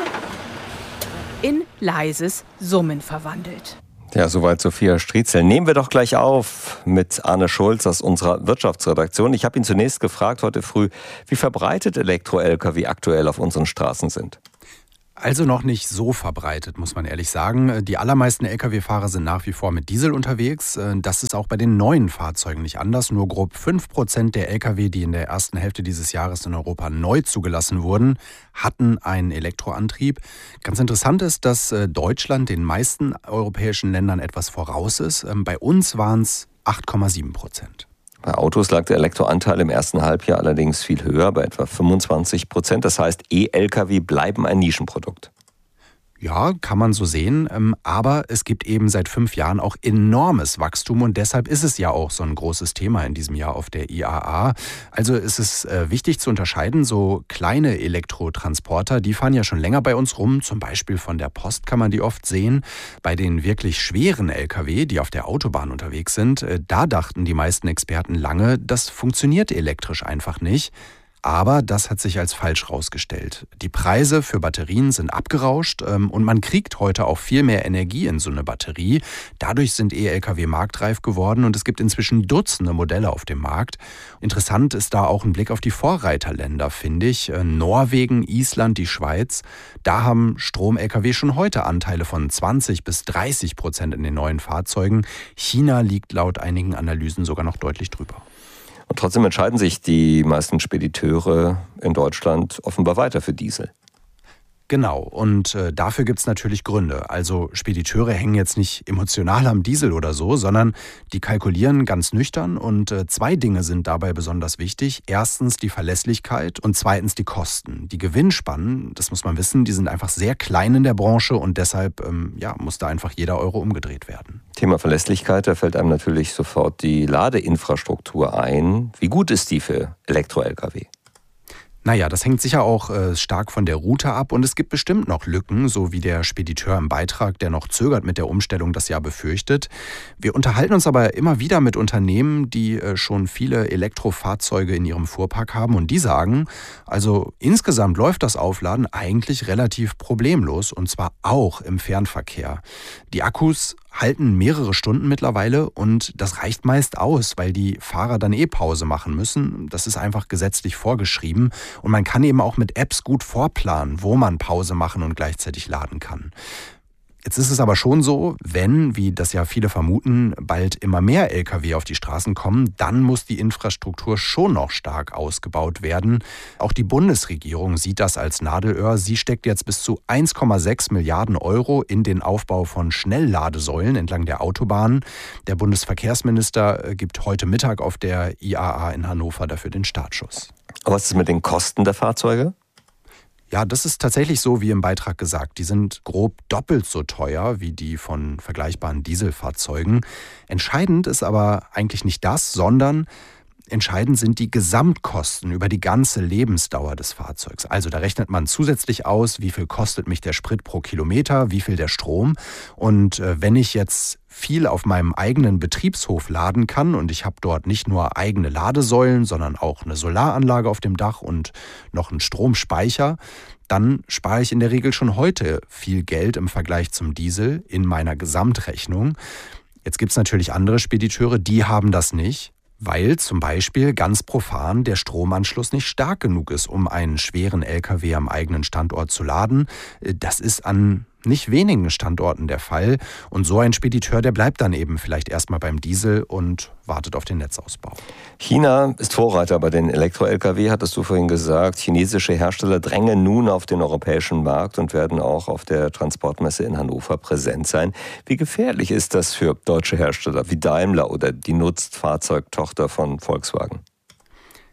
S13: in leises Summen verwandelt.
S2: Ja, soweit Sophia Striezel. Nehmen wir doch gleich auf mit Arne Schulz aus unserer Wirtschaftsredaktion. Ich habe ihn zunächst gefragt heute früh, wie verbreitet Elektro-Lkw aktuell auf unseren Straßen sind.
S18: Also noch nicht so verbreitet, muss man ehrlich sagen. Die allermeisten Lkw-Fahrer sind nach wie vor mit Diesel unterwegs. Das ist auch bei den neuen Fahrzeugen nicht anders. Nur grob 5% der Lkw, die in der ersten Hälfte dieses Jahres in Europa neu zugelassen wurden, hatten einen Elektroantrieb. Ganz interessant ist, dass Deutschland den meisten europäischen Ländern etwas voraus ist. Bei uns waren es 8,7%.
S2: Bei Autos lag der Elektroanteil im ersten Halbjahr allerdings viel höher, bei etwa 25%. Das heißt, E-Lkw bleiben ein Nischenprodukt.
S18: Ja, kann man so sehen, aber es gibt eben seit 5 Jahren auch enormes Wachstum und deshalb ist es ja auch so ein großes Thema in diesem Jahr auf der IAA. Also ist es wichtig zu unterscheiden, so kleine Elektrotransporter, die fahren ja schon länger bei uns rum, zum Beispiel von der Post kann man die oft sehen. Bei den wirklich schweren Lkw, die auf der Autobahn unterwegs sind, da dachten die meisten Experten lange, das funktioniert elektrisch einfach nicht. Aber das hat sich als falsch herausgestellt. Die Preise für Batterien sind abgerauscht und man kriegt heute auch viel mehr Energie in so eine Batterie. Dadurch sind E-Lkw marktreif geworden und es gibt inzwischen Dutzende Modelle auf dem Markt. Interessant ist da auch ein Blick auf die Vorreiterländer, finde ich. Norwegen, Island, die Schweiz. Da haben Strom-Lkw schon heute Anteile von 20-30% in den neuen Fahrzeugen. China liegt laut einigen Analysen sogar noch deutlich drüber.
S2: Und trotzdem entscheiden sich die meisten Spediteure in Deutschland offenbar weiter für Diesel.
S18: Genau, und dafür gibt es natürlich Gründe. Also Spediteure hängen jetzt nicht emotional am Diesel oder so, sondern die kalkulieren ganz nüchtern und 2 Dinge sind dabei besonders wichtig. Erstens die Verlässlichkeit und zweitens die Kosten. Die Gewinnspannen, das muss man wissen, die sind einfach sehr klein in der Branche und deshalb muss da einfach jeder Euro umgedreht werden.
S2: Thema Verlässlichkeit, da fällt einem natürlich sofort die Ladeinfrastruktur ein. Wie gut ist die für Elektro-Lkw?
S18: Naja, das hängt sicher auch stark von der Route ab und es gibt bestimmt noch Lücken, so wie der Spediteur im Beitrag, der noch zögert mit der Umstellung, das ja befürchtet. Wir unterhalten uns aber immer wieder mit Unternehmen, die schon viele Elektrofahrzeuge in ihrem Fuhrpark haben und die sagen, also insgesamt läuft das Aufladen eigentlich relativ problemlos und zwar auch im Fernverkehr. Die Akkus halten mehrere Stunden mittlerweile und das reicht meist aus, weil die Fahrer dann Pause machen müssen. Das ist einfach gesetzlich vorgeschrieben und man kann eben auch mit Apps gut vorplanen, wo man Pause machen und gleichzeitig laden kann. Jetzt ist es aber schon so, wenn, wie das ja viele vermuten, bald immer mehr Lkw auf die Straßen kommen, dann muss die Infrastruktur schon noch stark ausgebaut werden. Auch die Bundesregierung sieht das als Nadelöhr. Sie steckt jetzt bis zu 1,6 Milliarden Euro in den Aufbau von Schnellladesäulen entlang der Autobahnen. Der Bundesverkehrsminister gibt heute Mittag auf der IAA in Hannover dafür den Startschuss.
S2: Was ist mit den Kosten der Fahrzeuge?
S18: Ja, das ist tatsächlich so wie im Beitrag gesagt. Die sind grob doppelt so teuer wie die von vergleichbaren Dieselfahrzeugen. Entscheidend ist aber eigentlich nicht das, sondern entscheidend sind die Gesamtkosten über die ganze Lebensdauer des Fahrzeugs. Also da rechnet man zusätzlich aus, wie viel kostet mich der Sprit pro Kilometer, wie viel der Strom. Und wenn ich jetzt viel auf meinem eigenen Betriebshof laden kann und ich habe dort nicht nur eigene Ladesäulen, sondern auch eine Solaranlage auf dem Dach und noch einen Stromspeicher, dann spare ich in der Regel schon heute viel Geld im Vergleich zum Diesel in meiner Gesamtrechnung. Jetzt gibt es natürlich andere Spediteure, die haben das nicht, weil zum Beispiel ganz profan der Stromanschluss nicht stark genug ist, um einen schweren LKW am eigenen Standort zu laden. Das ist an nicht wenigen Standorten der Fall. Und so ein Spediteur, der bleibt dann eben vielleicht erstmal beim Diesel und wartet auf den Netzausbau.
S2: China ist Vorreiter bei den Elektro-Lkw, hattest du vorhin gesagt. Chinesische Hersteller drängen nun auf den europäischen Markt und werden auch auf der Transportmesse in Hannover präsent sein. Wie gefährlich ist das für deutsche Hersteller wie Daimler oder die Nutzfahrzeugtochter von Volkswagen?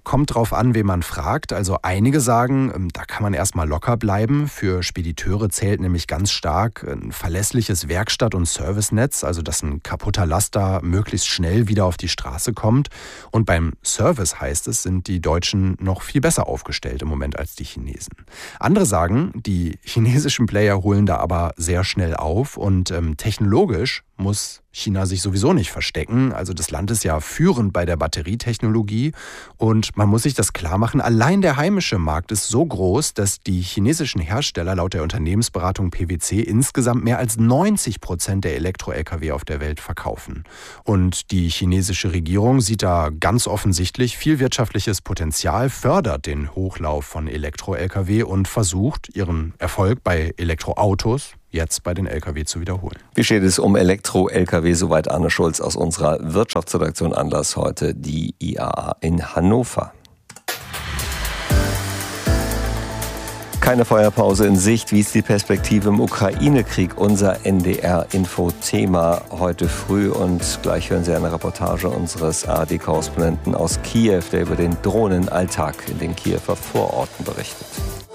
S18: Kommt drauf an, wen man fragt. Also einige sagen, da kann man erstmal locker bleiben. Für Spediteure zählt nämlich ganz stark ein verlässliches Werkstatt- und Servicenetz, also dass ein kaputter Laster möglichst schnell wieder auf die Straße kommt. Und beim Service, heißt es, sind die Deutschen noch viel besser aufgestellt im Moment als die Chinesen. Andere sagen, die chinesischen Player holen da aber sehr schnell auf und technologisch muss China sich sowieso nicht verstecken. Also das Land ist ja führend bei der Batterietechnologie und man muss sich das klar machen, allein der heimische Markt ist so groß, dass die chinesischen Hersteller laut der Unternehmensberatung PwC insgesamt mehr als 90% der Elektro-Lkw auf der Welt verkaufen. Und die chinesische Regierung sieht da ganz offensichtlich viel wirtschaftliches Potenzial, fördert den Hochlauf von Elektro-Lkw und versucht, ihren Erfolg bei Elektroautos jetzt bei den Lkw zu wiederholen.
S2: Wie steht es um Elektro-Lkw? Soweit Anne Schulz aus unserer Wirtschaftsredaktion. Anlass heute die IAA in Hannover. Keine Feuerpause in Sicht. Wie ist die Perspektive im Ukraine-Krieg? Unser NDR-Info-Thema heute früh. Und gleich hören Sie eine Reportage unseres ARD-Korrespondenten aus Kiew, der über den Drohnenalltag in den Kiewer Vororten berichtet.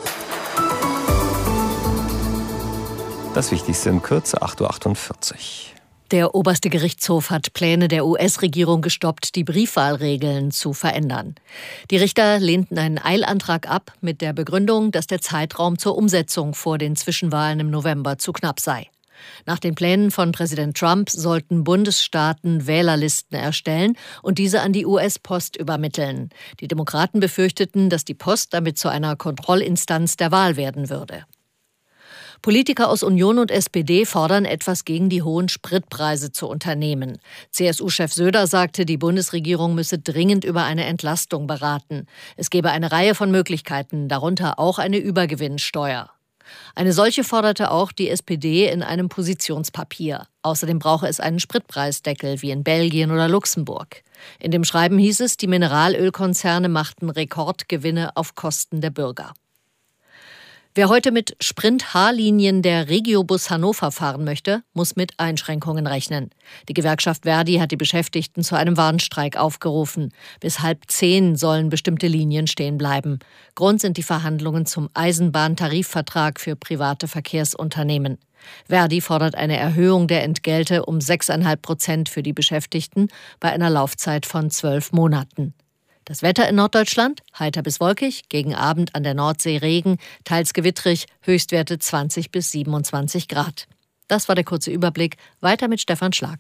S2: Das Wichtigste in Kürze, 8.48 Uhr.
S4: Der oberste Gerichtshof hat Pläne der US-Regierung gestoppt, die Briefwahlregeln zu verändern. Die Richter lehnten einen Eilantrag ab mit der Begründung, dass der Zeitraum zur Umsetzung vor den Zwischenwahlen im November zu knapp sei. Nach den Plänen von Präsident Trump sollten Bundesstaaten Wählerlisten erstellen und diese an die US-Post übermitteln. Die Demokraten befürchteten, dass die Post damit zu einer Kontrollinstanz der Wahl werden würde. Politiker aus Union und SPD fordern etwas gegen die hohen Spritpreise zu unternehmen. CSU-Chef Söder sagte, die Bundesregierung müsse dringend über eine Entlastung beraten. Es gebe eine Reihe von Möglichkeiten, darunter auch eine Übergewinnsteuer. Eine solche forderte auch die SPD in einem Positionspapier. Außerdem brauche es einen Spritpreisdeckel wie in Belgien oder Luxemburg. In dem Schreiben hieß es, die Mineralölkonzerne machten Rekordgewinne auf Kosten der Bürger. Wer heute mit Sprint-H-Linien der Regiobus Hannover fahren möchte, muss mit Einschränkungen rechnen. Die Gewerkschaft Verdi hat die Beschäftigten zu einem Warnstreik aufgerufen. Bis 9:30 sollen bestimmte Linien stehen bleiben. Grund sind die Verhandlungen zum Eisenbahntarifvertrag für private Verkehrsunternehmen. Verdi fordert eine Erhöhung der Entgelte um 6,5% für die Beschäftigten bei einer Laufzeit von 12 Monaten. Das Wetter in Norddeutschland, heiter bis wolkig, gegen Abend an der Nordsee Regen, teils gewittrig, Höchstwerte 20 bis 27 Grad. Das war der kurze Überblick. Weiter mit Stefan Schlag.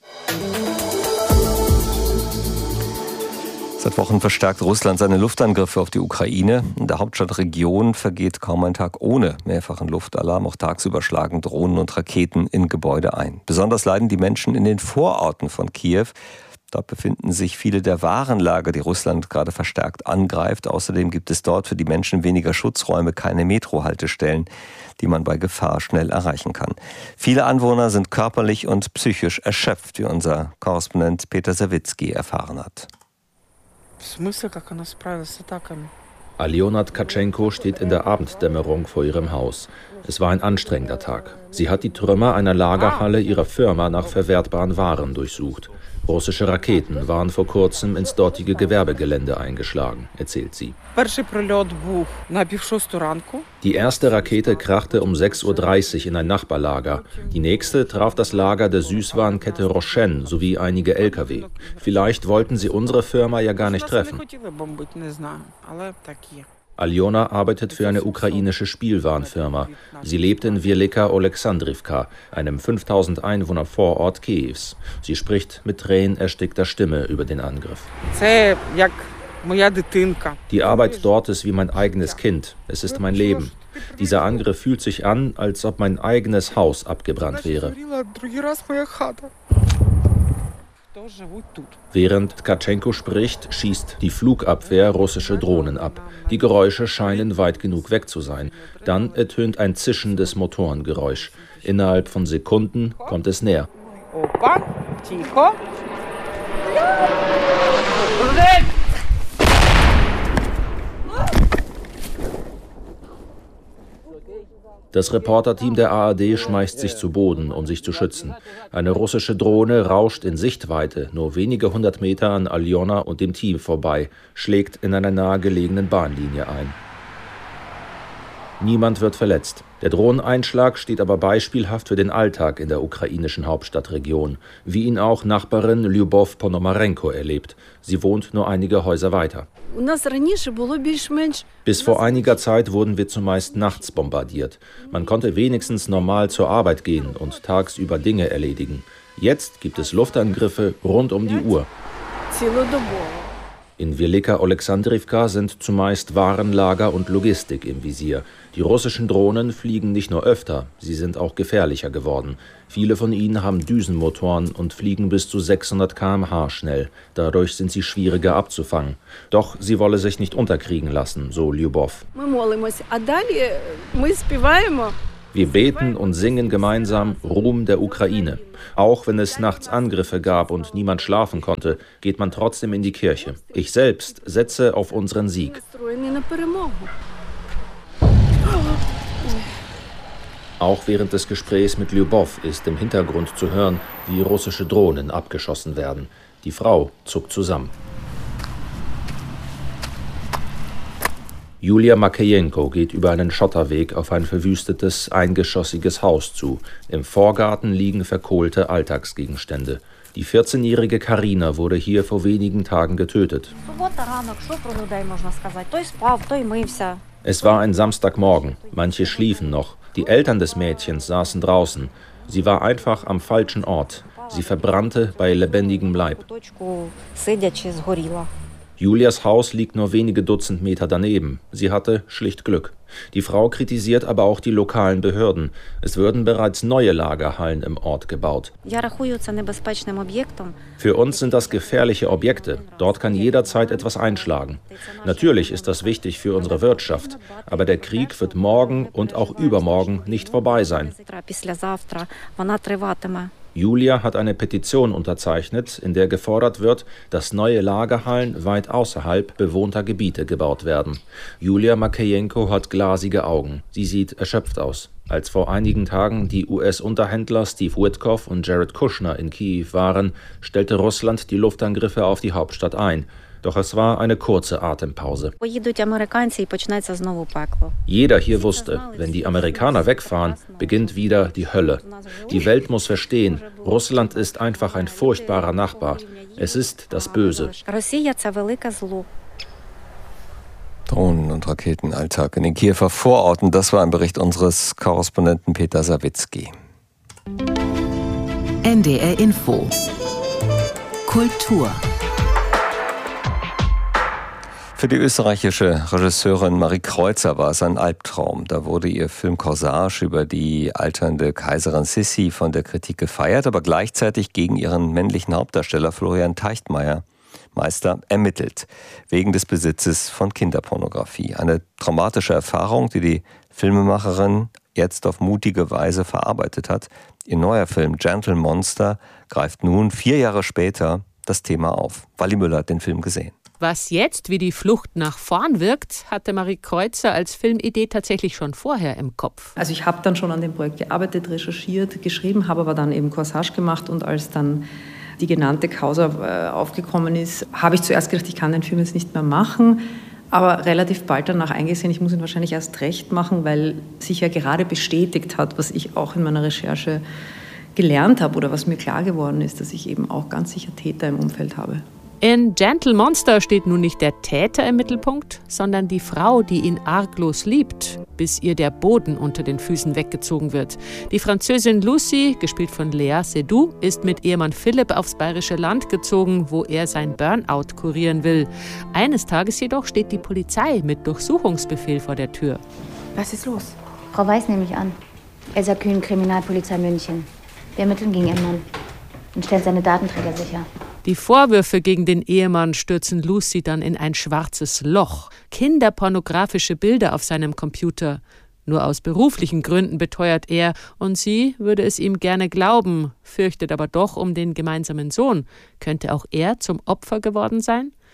S2: Seit Wochen verstärkt Russland seine Luftangriffe auf die Ukraine. In der Hauptstadtregion vergeht kaum ein Tag ohne mehrfachen Luftalarm. Auch tagsüber schlagen Drohnen und Raketen in Gebäude ein. Besonders leiden die Menschen in den Vororten von Kiew. Dort befinden sich viele der Warenlager, die Russland gerade verstärkt angreift. Außerdem gibt es dort für die Menschen weniger Schutzräume, keine Metrohaltestellen, die man bei Gefahr schnell erreichen kann. Viele Anwohner sind körperlich und psychisch erschöpft, wie unser Korrespondent Peter Sawicki erfahren hat.
S19: Aljona Tkatschenko steht in der Abenddämmerung vor ihrem Haus. Es war ein anstrengender Tag. Sie hat die Trümmer einer Lagerhalle ihrer Firma nach verwertbaren Waren durchsucht. Russische Raketen waren vor kurzem ins dortige Gewerbegelände eingeschlagen, erzählt sie. Die erste Rakete krachte um 6:30 Uhr in ein Nachbarlager. Die nächste traf das Lager der Süßwarenkette Roshen sowie einige Lkw. Vielleicht wollten sie unsere Firma ja gar nicht treffen. Aljona arbeitet für eine ukrainische Spielwarenfirma. Sie lebt in Wielika Oleksandrivka, einem 5000 Einwohner Vorort Kiews. Sie spricht mit tränenerstickter Stimme über den Angriff. Die Arbeit dort ist wie mein eigenes Kind. Es ist mein Leben. Dieser Angriff fühlt sich an, als ob mein eigenes Haus abgebrannt wäre. Während Tkatschenko spricht, schießt die Flugabwehr russische Drohnen ab. Die Geräusche scheinen weit genug weg zu sein. Dann ertönt ein zischendes Motorengeräusch. Innerhalb von Sekunden kommt es näher. Das Reporterteam der ARD schmeißt sich zu Boden, um sich zu schützen. Eine russische Drohne rauscht in Sichtweite, nur wenige 100 Meter an Aljona und dem Team vorbei, schlägt in einer nahegelegenen Bahnlinie ein. Niemand wird verletzt. Der Drohneneinschlag steht aber beispielhaft für den Alltag in der ukrainischen Hauptstadtregion, wie ihn auch Nachbarin Lyubov Ponomarenko erlebt. Sie wohnt nur einige Häuser weiter. Bis vor einiger Zeit wurden wir zumeist nachts bombardiert. Man konnte wenigstens normal zur Arbeit gehen und tagsüber Dinge erledigen. Jetzt gibt es Luftangriffe rund um die Uhr. In Velika Oleksandrivka sind zumeist Warenlager und Logistik im Visier. Die russischen Drohnen fliegen nicht nur öfter, sie sind auch gefährlicher geworden. Viele von ihnen haben Düsenmotoren und fliegen bis zu 600 km/h schnell. Dadurch sind sie schwieriger abzufangen. Doch sie wolle sich nicht unterkriegen lassen, so Lyubov. Wir beten und singen gemeinsam Ruhm der Ukraine. Auch wenn es nachts Angriffe gab und niemand schlafen konnte, geht man trotzdem in die Kirche. Ich selbst setze auf unseren Sieg. Auch während des Gesprächs mit Lyubov ist im Hintergrund zu hören, wie russische Drohnen abgeschossen werden. Die Frau zuckt zusammen. Julia Makejenko geht über einen Schotterweg auf ein verwüstetes, eingeschossiges Haus zu. Im Vorgarten liegen verkohlte Alltagsgegenstände. Die 14-jährige Karina wurde hier vor wenigen Tagen getötet. Es war ein Samstagmorgen. Manche schliefen noch. Die Eltern des Mädchens saßen draußen. Sie war einfach am falschen Ort. Sie verbrannte bei lebendigem Leib. Julias Haus liegt nur wenige Dutzend Meter daneben. Sie hatte schlicht Glück. Die Frau kritisiert aber auch die lokalen Behörden. Es würden bereits neue Lagerhallen im Ort gebaut. Für uns sind das gefährliche Objekte. Dort kann jederzeit etwas einschlagen. Natürlich ist das wichtig für unsere Wirtschaft. Aber der Krieg wird morgen und auch übermorgen nicht vorbei sein. Julia hat eine Petition unterzeichnet, in der gefordert wird, dass neue Lagerhallen weit außerhalb bewohnter Gebiete gebaut werden. Julia Makejenko hat glasige Augen. Sie sieht erschöpft aus. Als vor einigen Tagen die US-Unterhändler Steve Witkoff und Jared Kushner in Kiew waren, stellte Russland die Luftangriffe auf die Hauptstadt ein. Doch es war eine kurze Atempause. Jeder hier wusste, wenn die Amerikaner wegfahren, beginnt wieder die Hölle. Die Welt muss verstehen, Russland ist einfach ein furchtbarer Nachbar. Es ist das Böse.
S2: Drohnen- und Raketenalltag in den Kiewer Vororten, das war ein Bericht unseres Korrespondenten Peter Sawicki.
S7: NDR Info Kultur.
S2: Für die österreichische Regisseurin Marie Kreuzer war es ein Albtraum. Da wurde ihr Film Corsage über die alternde Kaiserin Sissi von der Kritik gefeiert, aber gleichzeitig gegen ihren männlichen Hauptdarsteller Florian Teichtmeister ermittelt, wegen des Besitzes von Kinderpornografie. Eine traumatische Erfahrung, die die Filmemacherin jetzt auf mutige Weise verarbeitet hat. Ihr neuer Film Gentle Monster greift nun 4 Jahre später das Thema auf. Wally Müller hat den Film gesehen.
S20: Was jetzt wie die Flucht nach vorn wirkt, hatte Marie Kreuzer als Filmidee tatsächlich schon vorher im Kopf.
S21: Also ich habe dann schon an dem Projekt gearbeitet, recherchiert, geschrieben, habe aber dann eben Corsage gemacht und als dann die genannte Causa aufgekommen ist, habe ich zuerst gedacht, ich kann den Film jetzt nicht mehr machen, aber relativ bald danach eingesehen, ich muss ihn wahrscheinlich erst recht machen, weil sich ja gerade bestätigt hat, was ich auch in meiner Recherche gelernt habe oder was mir klar geworden ist, dass ich eben auch ganz sicher Täter im Umfeld habe.
S20: In Gentle Monster steht nun nicht der Täter im Mittelpunkt, sondern die Frau, die ihn arglos liebt, bis ihr der Boden unter den Füßen weggezogen wird. Die Französin Lucy, gespielt von Léa Seydoux, ist mit Ehemann Philipp aufs bayerische Land gezogen, wo er sein Burnout kurieren will. Eines Tages jedoch steht die Polizei mit Durchsuchungsbefehl vor der Tür.
S22: Was ist los? Frau Weiß nehme ich an. Elsa Kühn, Kriminalpolizei München. Wir ermitteln gegen ihren Mann und stellen seine Datenträger sicher.
S20: Die Vorwürfe gegen den Ehemann stürzen Lucy dann in ein schwarzes Loch. Kinderpornografische Bilder auf seinem Computer. Nur aus beruflichen Gründen beteuert er, und sie würde es ihm gerne glauben, fürchtet aber doch um den gemeinsamen Sohn. Könnte auch er zum Opfer geworden sein?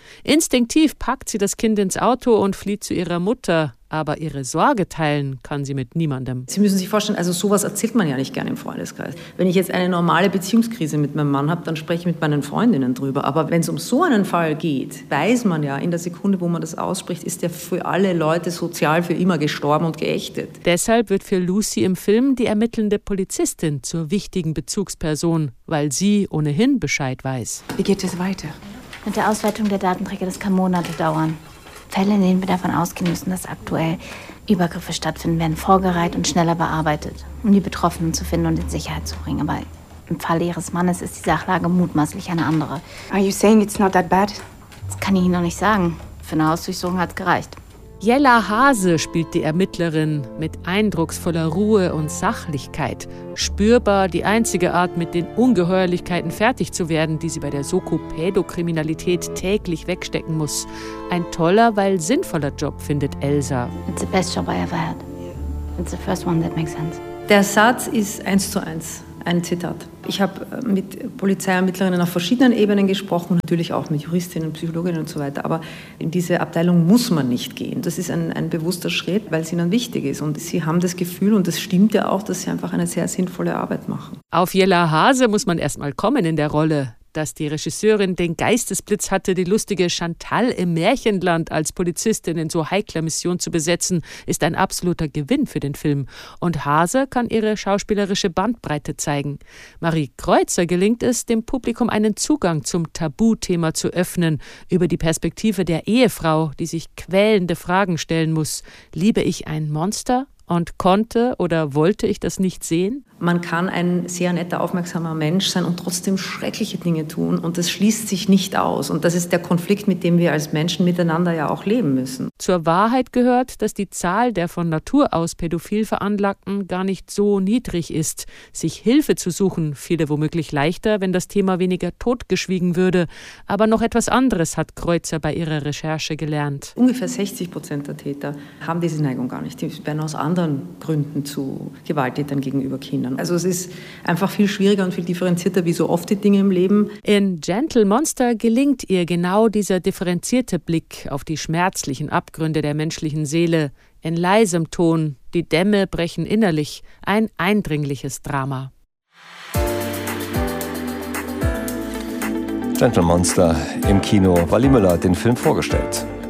S20: Instinktiv packt sie das Kind ins Auto und flieht zu ihrer Mutter. Aber ihre Sorge teilen kann sie mit niemandem.
S21: Sie müssen sich vorstellen, also sowas erzählt man ja nicht gerne im Freundeskreis. Wenn ich jetzt eine normale Beziehungskrise mit meinem Mann habe, dann spreche ich mit meinen Freundinnen drüber. Aber wenn es um so einen Fall geht, weiß man ja, in der Sekunde, wo man das ausspricht, ist der für alle Leute sozial für immer gestorben und geächtet.
S20: Deshalb wird für Lucy im Film die ermittelnde Polizistin zur wichtigen Bezugsperson, weil sie ohnehin Bescheid weiß.
S22: Wie geht es weiter? Mit der Auswertung der Datenträger, das kann Monate dauern. Fälle, in denen wir davon ausgehen müssen, dass aktuell Übergriffe stattfinden, werden vorgereiht und schneller bearbeitet, um die Betroffenen zu finden und in Sicherheit zu bringen. Aber im Falle Ihres Mannes ist die Sachlage mutmaßlich eine andere. Are you saying it's not that bad? Das kann ich Ihnen noch nicht sagen. Für eine Hausdurchsuchung hat es gereicht.
S20: Jella Hase spielt die Ermittlerin mit eindrucksvoller Ruhe und Sachlichkeit. Spürbar die einzige Art, mit den Ungeheuerlichkeiten fertig zu werden, die sie bei der Soko-Pädokriminalität täglich wegstecken muss. Ein toller, weil sinnvoller Job, findet Elsa.
S22: It's the best job I ever had. It's the first one that makes sense.
S21: Der Satz ist 1:1. Ein Zitat. Ich habe mit Polizeiermittlerinnen auf verschiedenen Ebenen gesprochen, natürlich auch mit Juristinnen, Psychologinnen und so weiter. Aber in diese Abteilung muss man nicht gehen. Das ist ein bewusster Schritt, weil es ihnen wichtig ist. Und sie haben das Gefühl, und das stimmt ja auch, dass sie einfach eine sehr sinnvolle Arbeit machen.
S20: Auf Jella Hase muss man erst mal kommen in der Rolle. Dass die Regisseurin den Geistesblitz hatte, die lustige Chantal im Märchenland als Polizistin in so heikler Mission zu besetzen, ist ein absoluter Gewinn für den Film. Und Hase kann ihre schauspielerische Bandbreite zeigen. Marie Kreuzer gelingt es, dem Publikum einen Zugang zum Tabuthema zu öffnen, über die Perspektive der Ehefrau, die sich quälende Fragen stellen muss. Liebe ich ein Monster? Und konnte oder wollte ich das nicht sehen?
S21: Man kann ein sehr netter, aufmerksamer Mensch sein und trotzdem schreckliche Dinge tun. Und das schließt sich nicht aus. Und das ist der Konflikt, mit dem wir als Menschen miteinander ja auch leben müssen.
S20: Zur Wahrheit gehört, dass die Zahl der von Natur aus pädophil Veranlagten gar nicht so niedrig ist. Sich Hilfe zu suchen, fiele womöglich leichter, wenn das Thema weniger totgeschwiegen würde. Aber noch etwas anderes hat Kreuzer bei ihrer Recherche gelernt.
S21: Ungefähr 60% der Täter haben diese Neigung gar nicht. Die werden aus anderen Gründen zu Gewalttätern gegenüber Kindern. Also es ist einfach viel schwieriger und viel differenzierter, wie so oft die Dinge im Leben.
S20: In Gentle Monster gelingt ihr genau dieser differenzierte Blick auf die schmerzlichen Abgründe der menschlichen Seele. In leisem Ton, die Dämme brechen innerlich, ein eindringliches Drama.
S2: Gentle Monster im Kino. Wally Müller hat den Film vorgestellt.